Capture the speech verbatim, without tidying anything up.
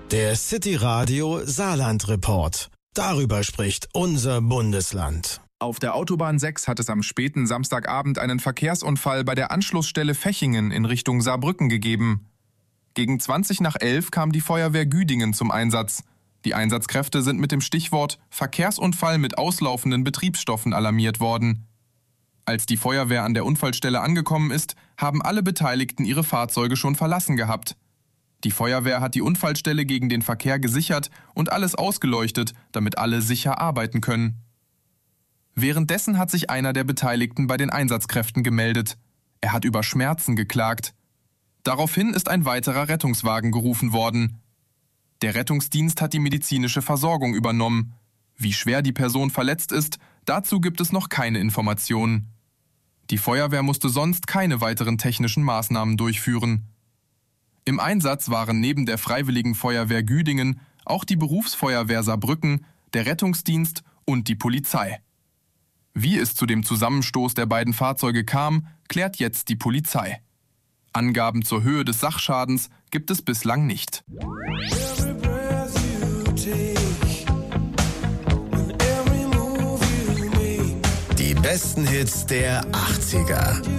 Der City Radio Saarland Report. Darüber spricht unser Bundesland. Auf der Autobahn sechs hat es am späten Samstagabend einen Verkehrsunfall bei der Anschlussstelle Fechingen in Richtung Saarbrücken gegeben. Gegen zwanzig nach elf kam die Feuerwehr Güdingen zum Einsatz. Die Einsatzkräfte sind mit dem Stichwort Verkehrsunfall mit auslaufenden Betriebsstoffen alarmiert worden. Als die Feuerwehr an der Unfallstelle angekommen ist, haben alle Beteiligten ihre Fahrzeuge schon verlassen gehabt. Die Feuerwehr hat die Unfallstelle gegen den Verkehr gesichert und alles ausgeleuchtet, damit alle sicher arbeiten können. Währenddessen hat sich einer der Beteiligten bei den Einsatzkräften gemeldet. Er hat über Schmerzen geklagt. Daraufhin ist ein weiterer Rettungswagen gerufen worden. Der Rettungsdienst hat die medizinische Versorgung übernommen. Wie schwer die Person verletzt ist, dazu gibt es noch keine Informationen. Die Feuerwehr musste sonst keine weiteren technischen Maßnahmen durchführen. Im Einsatz waren neben der Freiwilligen Feuerwehr Güdingen auch die Berufsfeuerwehr Saarbrücken, der Rettungsdienst und die Polizei. Wie es zu dem Zusammenstoß der beiden Fahrzeuge kam, klärt jetzt die Polizei. Angaben zur Höhe des Sachschadens gibt es bislang nicht. Die besten Hits der achtziger.